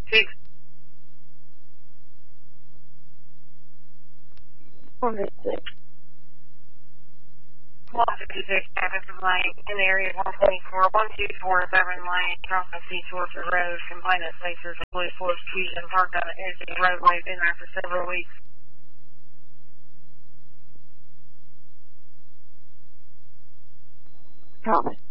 6. Block 56, traffic of lane in the area 124, 1247 lane, cross the East Orchard Road. Complainant faces a police force fusion parked on the edge of the roadway, been there for several weeks. Copy.